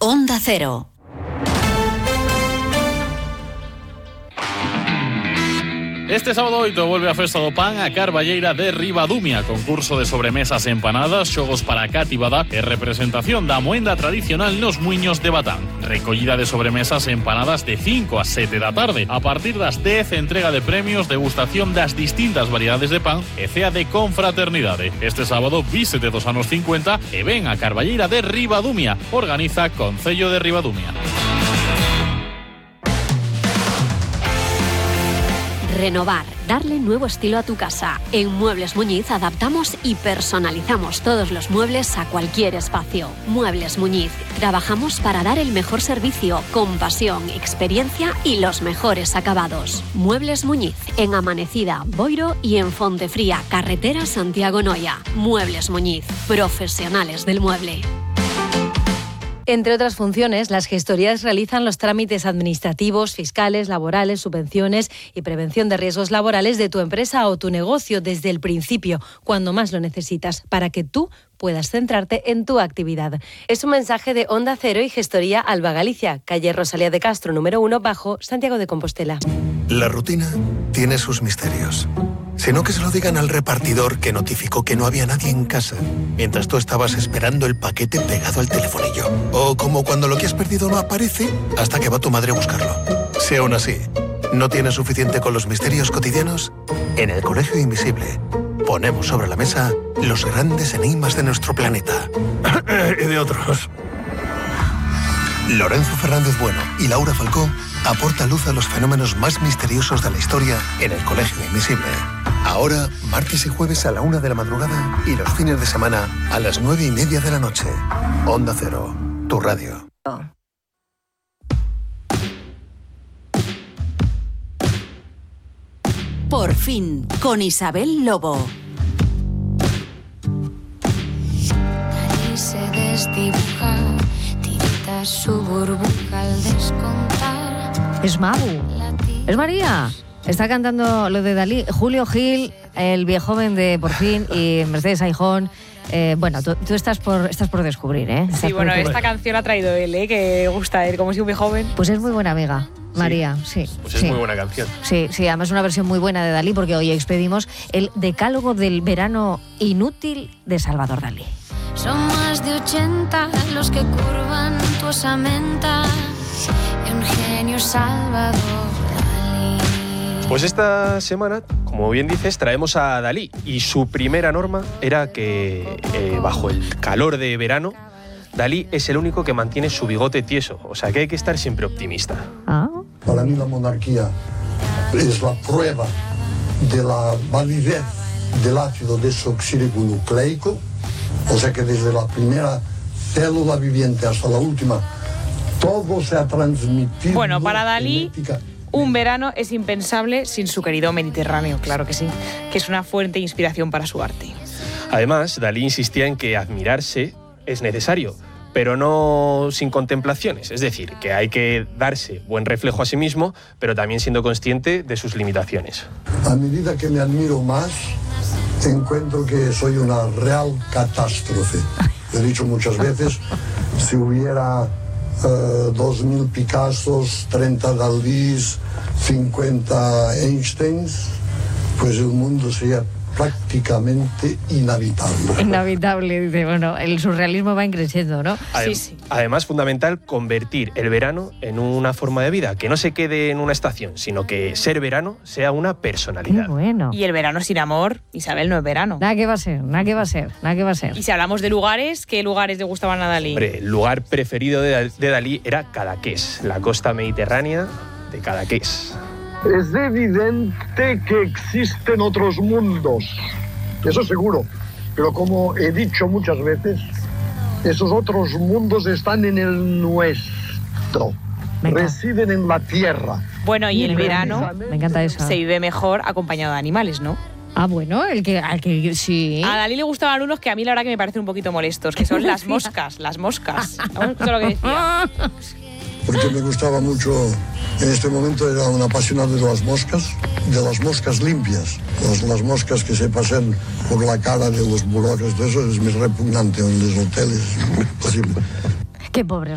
Onda Cero. Este sábado Oito vuelve a Festa do Pan a Carballeira de Ribadumia, concurso de sobremesas e empanadas, xogos para a cativada e representación da moenda tradicional nos muiños de Batán. Recollida de sobremesas e empanadas de 5 a 7 da tarde. A partir das 10, entrega de premios, degustación das distintas variedades de pan e cea de confraternidade. Este sábado vísete dos anos 50 e ven a Carballeira de Ribadumia. Organiza Concello de Ribadumia. Renovar, darle nuevo estilo a tu casa. En Muebles Muñiz adaptamos y personalizamos todos los muebles a cualquier espacio. Muebles Muñiz, trabajamos para dar el mejor servicio, con pasión, experiencia y los mejores acabados. Muebles Muñiz, en Amanecida, Boiro y en Fontefría, carretera Santiago-Noia. Muebles Muñiz, profesionales del mueble. Entre otras funciones, las gestorías realizan los trámites administrativos, fiscales, laborales, subvenciones y prevención de riesgos laborales de tu empresa o tu negocio desde el principio, cuando más lo necesitas, para que tú puedas centrarte en tu actividad. Es un mensaje de Onda Cero y Gestoría Alba Galicia, calle Rosalía de Castro, número 1, bajo Santiago de Compostela. La rutina tiene sus misterios. Sino que se lo digan al repartidor que notificó que no había nadie en casa, mientras tú estabas esperando el paquete pegado al telefonillo. O como cuando lo que has perdido no aparece hasta que va tu madre a buscarlo. Si aún así no tienes suficiente con los misterios cotidianos, en el Colegio Invisible ponemos sobre la mesa los grandes enigmas de nuestro planeta. Y de otros. Lorenzo Fernández Bueno y Laura Falcó aportan luz a los fenómenos más misteriosos de la historia en el Colegio Invisible. Ahora, martes y jueves a la 1 de la madrugada y los fines de semana a las 9:30 de la noche. Onda Cero, tu radio. Por fin, con Isabel Lobo. Dalí se desdibuja, tirita su burbuja al descontar. Es Mabu, es María. Está cantando lo de Dalí, Julio Gil, el viejoven de Por fin, y Mercedes Aijón. Bueno, tú estás por descubrir, ¿eh? Sí, bueno, esta canción la ha traído él, que gusta él, como si un viejoven. Pues es muy buena amiga, María, sí. Pues es muy buena canción. Sí, además una versión muy buena de Dalí, porque hoy expedimos el decálogo del verano inútil de Salvador Dalí. Son más de 80 los que curvan tu osamenta, y un genio Salvador Dalí. Pues esta semana, como bien dices, traemos a Dalí, y su primera norma era que bajo el calor de verano, Dalí es el único que mantiene su bigote tieso, o sea que hay que estar siempre optimista. Para mí la monarquía es la prueba de la validez del ácido desoxirribonucleico, o sea que desde la primera célula viviente hasta la última, todo se ha transmitido. Bueno, para Dalí, genética. un verano es impensable sin su querido Mediterráneo, claro que sí, que es una fuente de inspiración para su arte. Además, Dalí insistía en que admirarse es necesario, pero no sin contemplaciones. Es decir, que hay que darse buen reflejo a sí mismo, pero también siendo consciente de sus limitaciones. A medida que me admiro más, encuentro que soy una real catástrofe. He dicho muchas veces, si hubiera 2.000 Picassos, 30 Dalís, 50 Einsteins, pues el mundo sería prácticamente inhabitable. Inhabitable, dice. Bueno, el surrealismo va creciendo, ¿no? Sí. Además, fundamental convertir el verano en una forma de vida, que no se quede en una estación, sino que ser verano sea una personalidad. Qué bueno. Y el verano sin amor, Isabel, no es verano. Nada que va a ser. Y si hablamos de lugares, ¿qué lugares le gustaban a Dalí? Hombre, el lugar preferido de Dalí era Cadaqués, la costa mediterránea de Cadaqués. Es evidente que existen otros mundos, eso seguro, pero como he dicho muchas veces, esos otros mundos están en el nuestro, residen en la tierra. Bueno, y el verano Me encanta eso. se vive mejor acompañado de animales, ¿no? Bueno, al que sí. A Dalí le gustaban unos que a mí la verdad que me parecen un poquito molestos, que son las moscas. Vamos a escuchar lo que decía. Porque me gustaba mucho, en este momento era un apasionado de las moscas limpias, las moscas que se pasan por la cara de los burócratas, eso es muy repugnante en los hoteles, imposible. Qué pobre.